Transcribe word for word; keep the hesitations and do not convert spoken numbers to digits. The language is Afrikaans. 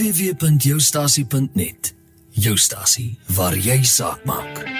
w punt jou stasie punt net. Jou stasie waar jy saak maak.